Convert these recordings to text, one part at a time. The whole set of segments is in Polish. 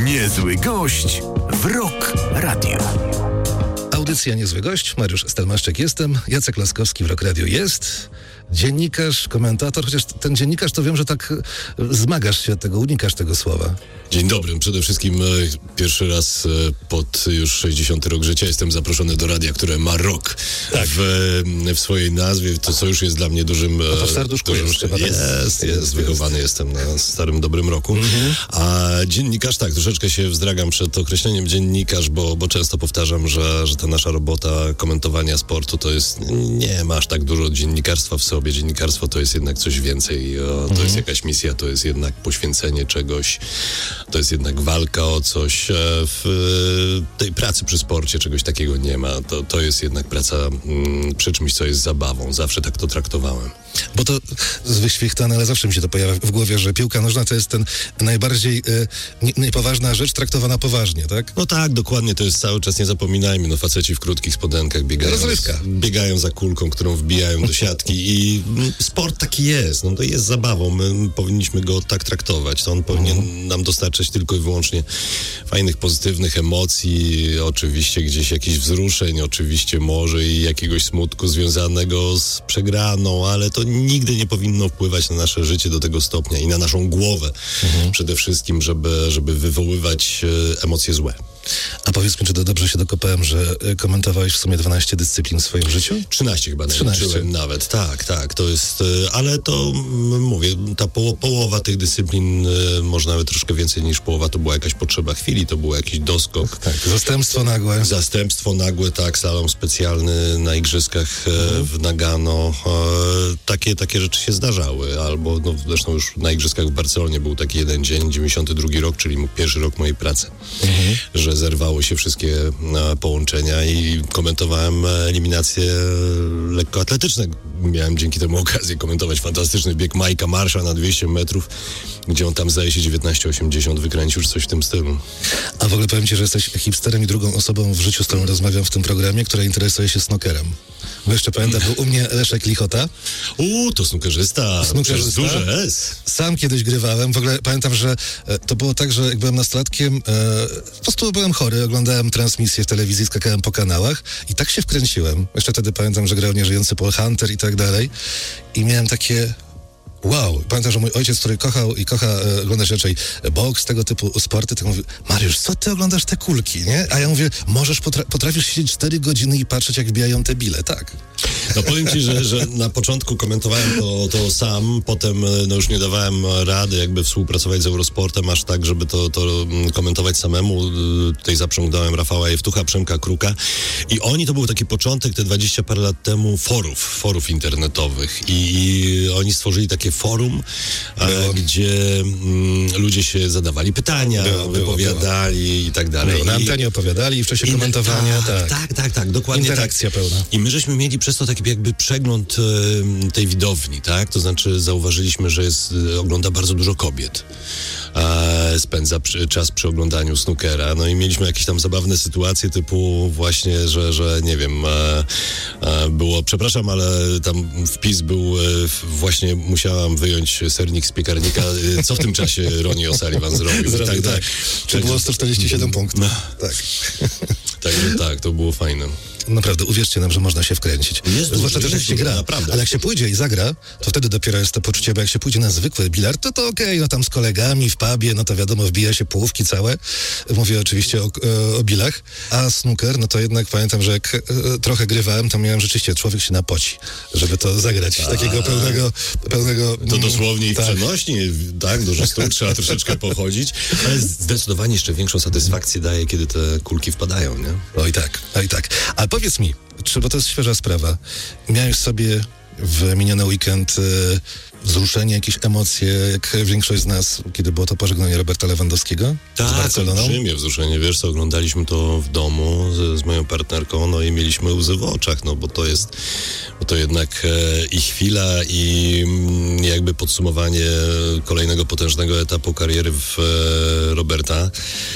Niezły gość w Rock Radio. Audycja Niezły Gość, Mariusz Stelmaszczyk jestem, Jacek Laskowski w Rock Radio jest, dziennikarz, komentator, chociaż ten dziennikarz to wiem, że tak zmagasz się od tego, unikasz tego słowa. Dzień dobry, przede wszystkim pierwszy raz pod już 60 rok życia jestem zaproszony do radia, które ma rock w swojej nazwie, to co już jest dla mnie dużym... No to w serduszku jest, wychowany jestem na starym, dobrym roku. A dziennikarz, tak, troszeczkę się wzdragam przed określeniem dziennikarz, bo często powtarzam, że ta nasza robota komentowania sportu to jest, nie ma aż tak dużo dziennikarstwa w sobie. Dziennikarstwo to jest jednak coś więcej, to jest jakaś misja, to jest jednak poświęcenie czegoś, to jest jednak walka o coś. W tej pracy przy sporcie czegoś takiego nie ma. To jest jednak praca przy czymś, co jest zabawą. Zawsze tak to traktowałem. Bo to wyświechtane, ale zawsze mi się to pojawia w głowie, że piłka nożna to jest ten najbardziej niepoważna rzecz traktowana poważnie, tak? No tak, dokładnie, to jest cały czas, nie zapominajmy, no faceci w krótkich spodenkach biegają za kulką, którą wbijają do siatki i sport taki jest, no to jest zabawą, my powinniśmy go tak traktować, to on powinien nam dostarczać tylko i wyłącznie fajnych, pozytywnych emocji, oczywiście gdzieś jakichś wzruszeń, oczywiście może i jakiegoś smutku związanego z przegraną, ale to nigdy nie powinno wpływać na nasze życie do tego stopnia i na naszą głowę przede wszystkim, żeby wywoływać emocje złe. A powiedz mi, czy to dobrze się dokopałem, że komentowałeś w sumie 12 dyscyplin w swoim życiu? 13 chyba naliczyłem nawet, tak, to jest, ale to mówię, ta połowa tych dyscyplin, może nawet troszkę więcej niż połowa, to była jakaś potrzeba chwili, to był jakiś doskok. Tak, zastępstwo nagłe. Tak, slalom specjalny na igrzyskach w Nagano, takie rzeczy się zdarzały, albo no, zresztą już na igrzyskach w Barcelonie był taki jeden dzień, 92 rok, czyli pierwszy rok mojej pracy, że zerwały się wszystkie połączenia i komentowałem eliminacje lekkoatletyczne. Miałem dzięki temu okazję komentować fantastyczny bieg Majka Marsza na 200 metrów, gdzie on tam zdaje się 19,80 wykręcił, czy coś w tym stylu. A w ogóle powiem ci, że jesteś hipsterem i drugą osobą w życiu, z którą rozmawiam w tym programie, która interesuje się snookerem. Bo jeszcze pamiętam, był u mnie Leszek Lichota. To snookerzysta. Duże S. Sam kiedyś grywałem. W ogóle pamiętam, że to było tak, że jak byłem nastolatkiem, po prostu byłem chory, oglądałem transmisję w telewizji, skakałem po kanałach i tak się wkręciłem. Jeszcze wtedy pamiętam, że grał nieżyjący Paul Hunter i tak dalej. I miałem takie... Wow, pamiętam, że mój ojciec, który kochał i kocha oglądać raczej boks, tego typu sporty, tak mówi, Mariusz, co ty oglądasz te kulki, nie? A ja mówię, potrafisz siedzieć 4 godziny i patrzeć, jak wbijają te bile, tak. No powiem ci, że na początku komentowałem to sam, potem no już nie dawałem rady jakby współpracować z Eurosportem aż tak, żeby to komentować samemu. Tutaj zaprzągnąłem Rafała Jewtucha, Przemka Kruka i to był taki początek te 20 parę lat temu forów internetowych i oni stworzyli takie forum, gdzie ludzie się zadawali pytania, wypowiadali i tak dalej. Na antenie opowiadali w czasie komentowania. Tak, dokładnie. Interakcja pełna. I my żeśmy mieli przez to taki jakby przegląd tej widowni, tak? To znaczy zauważyliśmy, że ogląda bardzo dużo kobiet. Spędza czas przy oglądaniu snookera. No i mieliśmy jakieś tam zabawne sytuacje typu właśnie, że nie wiem, było, przepraszam, ale tam wpis był właśnie musiałam wyjąć sernik z piekarnika. Co w tym czasie Ronnie O'Sullivan zrobił? Tak. Czy było 147 punktów? No. Tak. Także tak, to było fajne. Naprawdę, uwierzcie nam, że można się wkręcić. Zwłaszcza też jak się gra. Naprawdę. Ale jak się pójdzie i zagra, to wtedy dopiero jest to poczucie, bo jak się pójdzie na zwykły bilard, to okej, no tam z kolegami w pubie, no to wiadomo, wbija się połówki całe. Mówię oczywiście o bilach. A snooker, no to jednak pamiętam, że jak trochę grywałem, to miałem rzeczywiście, człowiek się napoci, żeby to zagrać. Takiego pełnego... To dosłownie i w przenośni, tak, dużo stóp, trzeba troszeczkę pochodzić, ale zdecydowanie jeszcze większą satysfakcję daje, kiedy te kulki wpadają, nie? Oj tak. A powiedz mi, bo to jest świeża sprawa, miałeś sobie w miniony weekend wzruszenie, jakieś emocje, jak większość z nas, kiedy było to pożegnanie Roberta Lewandowskiego z Barceloną? Tak, olbrzymie wzruszenie, wiesz co, oglądaliśmy to w domu z moją partnerką, no i mieliśmy łzy w oczach, no bo to jednak i chwila i jakby podsumowanie kolejnego potężnego etapu kariery Roberta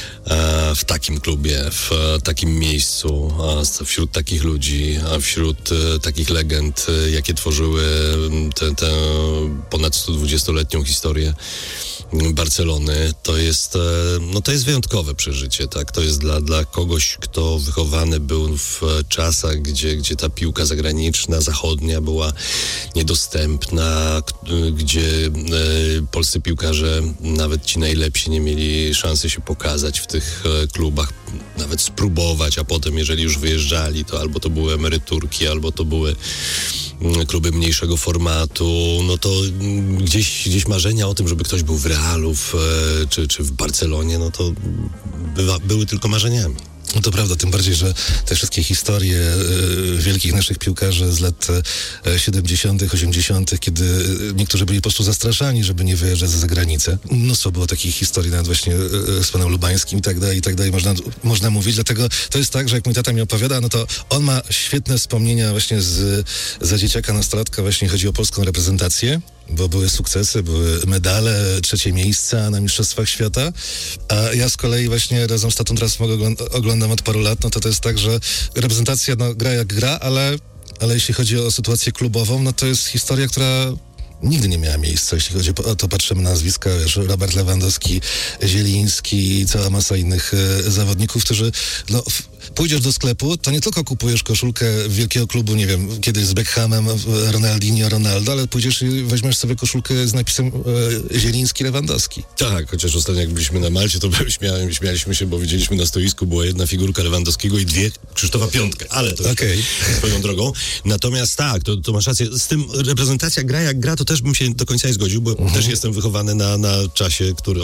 w takim klubie, w takim miejscu, wśród takich ludzi, wśród takich legend, jakie tworzyły tę ponad 120-letnią historię Barcelony, to jest wyjątkowe przeżycie, tak? To jest dla kogoś, kto wychowany był w czasach, gdzie ta piłka zagraniczna, zachodnia była niedostępna, gdzie polscy piłkarze, nawet ci najlepsi, nie mieli szansy się pokazać w tych klubach, nawet spróbować, a potem, jeżeli już wyjeżdżali, to albo to były emeryturki, albo to były kluby mniejszego formatu, no to gdzieś marzenia o tym, żeby ktoś był w Realu czy w Barcelonie, no to były tylko marzeniami. No to prawda, tym bardziej, że te wszystkie historie wielkich naszych piłkarzy z lat 70., 80., kiedy niektórzy byli po prostu zastraszani, żeby nie wyjeżdżać za granicę. Mnóstwo było takich historii, nawet właśnie z panem Lubańskim i tak dalej, można mówić. Dlatego to jest tak, że jak mój tata mi opowiada, no to on ma świetne wspomnienia właśnie za dzieciaka, nastolatka, właśnie chodzi o polską reprezentację, bo były sukcesy, były medale, 3. miejsca na Mistrzostwach Świata, a ja z kolei właśnie razem z tatą teraz oglądam od paru lat, no to jest tak, że reprezentacja gra jak gra, ale jeśli chodzi o sytuację klubową, no to jest historia, która nigdy nie miała miejsca, jeśli chodzi o to, patrzymy na nazwiska, Robert Lewandowski, Zieliński i cała masa innych zawodników, którzy, pójdziesz do sklepu, to nie tylko kupujesz koszulkę wielkiego klubu, nie wiem, kiedyś z Beckhamem, Ronaldinho, Ronaldo, ale pójdziesz i weźmiesz sobie koszulkę z napisem Zieliński, Lewandowski. Tak, chociaż ostatnio jak byliśmy na Malcie, to śmialiśmy się, bo widzieliśmy na stoisku, była jedna figurka Lewandowskiego i 2 Krzysztofa Piątka, ale to swoją drogą. Natomiast tak, to masz rację, z tym reprezentacja gra jak gra, to też bym się do końca nie zgodził, bo też jestem wychowany na czasie, który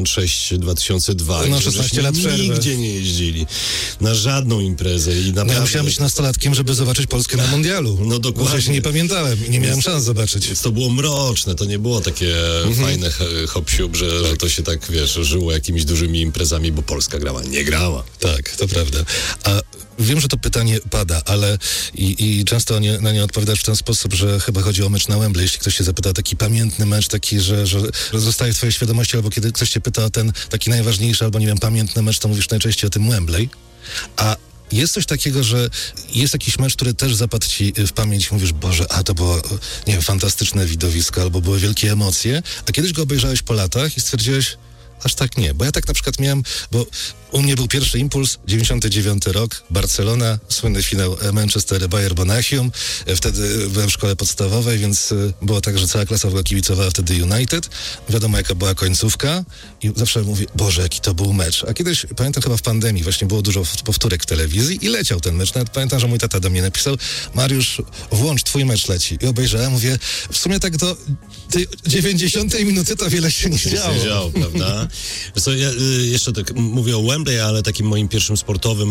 86-2002. No 16 lat przerwy. Nigdzie nie jeździli. Na żadną imprezę. I naprawdę... Ja musiałem być nastolatkiem, żeby zobaczyć Polskę na mundialu. No dokładnie. Bo ja się nie pamiętałem i nie miałem szans zobaczyć. Więc to było mroczne, to nie było takie fajne hop-siup, że to się tak, żyło jakimiś dużymi imprezami, bo Polska grała. Nie grała. Tak, to prawda. A wiem, że to pytanie pada, ale i często na nie odpowiadasz w ten sposób, że chyba chodzi o mecz na Wembley. Jeśli ktoś się zapyta o taki pamiętny mecz, taki, że zostaje w twojej świadomości, albo kiedy ktoś cię pyta o ten taki najważniejszy, albo nie wiem, pamiętny mecz, to mówisz najczęściej o tym Wembley. A jest coś takiego, że jest jakiś mecz, który też zapadł ci w pamięć i mówisz, Boże, to było, nie wiem, fantastyczne widowisko, albo były wielkie emocje, a kiedyś go obejrzałeś po latach i stwierdziłeś, aż tak nie, bo ja tak na przykład miałem, bo u mnie był pierwszy impuls, 99 rok, Barcelona, słynny finał Manchester-Bayern Monachium. Wtedy byłem w szkole podstawowej, więc było tak, że cała klasa kibicowała wtedy United. Wiadomo, jaka była końcówka i zawsze mówię, Boże, jaki to był mecz. A kiedyś, pamiętam, chyba w pandemii właśnie było dużo powtórek w telewizji i leciał ten mecz. Nawet pamiętam, że mój tata do mnie napisał, Mariusz, włącz, twój mecz leci. I obejrzałem, mówię, w sumie tak do tej 90 minuty to wiele się nie działo. Prawda? Co, ja jeszcze tak mówię o Wembley, ale takim moim pierwszym sportowym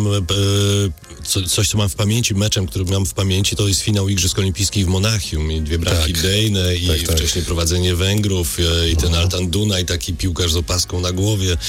coś, co mam w pamięci, meczem, który mam w pamięci, to jest finał Igrzysk Olimpijskich w Monachium i 2 bramki Dejne i wcześniej prowadzenie Węgrów i ten Altan Dunaj, taki piłkarz z opaską na głowie,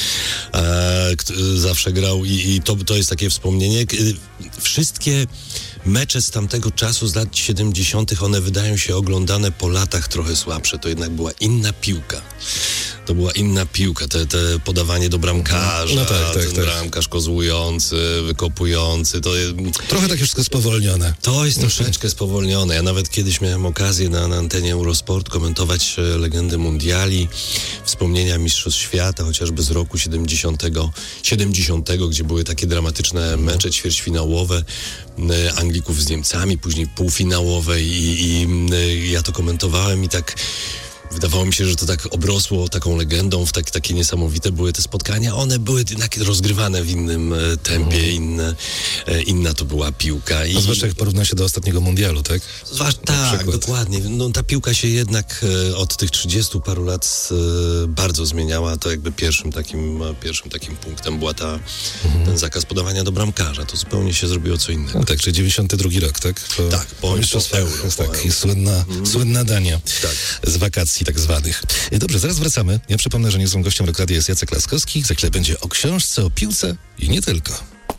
zawsze grał i to jest takie wspomnienie. Wszystkie mecze z tamtego czasu, z lat 70., one wydają się oglądane po latach trochę słabsze. To jednak była inna piłka. To była inna piłka, te podawanie do bramkarza, bramkarz kozłujący, wykopujący, to jest... Trochę tak wszystko spowolnione. To jest troszeczkę spowolnione. Ja nawet kiedyś miałem okazję na antenie Eurosport komentować legendy mundiali, wspomnienia Mistrzostw Świata, chociażby z roku 70, gdzie były takie dramatyczne mecze ćwierćfinałowe Anglików z Niemcami, później półfinałowe i ja to komentowałem i tak... Wydawało mi się, że to tak obrosło taką legendą, takie niesamowite były te spotkania. One były jednak rozgrywane w innym tempie, inna to była piłka. A zwłaszcza jak porówna się do ostatniego mundialu, tak? Tak, dokładnie. No, ta piłka się jednak od tych 30 paru lat bardzo zmieniała. To jakby pierwszym takim punktem była ten zakaz podawania do bramkarza. To zupełnie się zrobiło co innego. No tak, czyli 92 rok, tak? Po Euro. Tak, i słynna Dania z wakacji tak zwanych. Dobrze, zaraz wracamy. Ja przypomnę, że niezłym gościem Rock Radio jest Jacek Laskowski. Za chwilę będzie o książce, o piłce i nie tylko.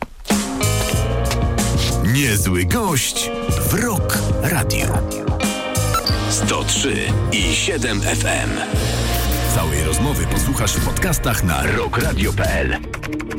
Niezły gość w Rock Radio. 103,7 FM. Całej rozmowy posłuchasz w podcastach na rockradio.pl.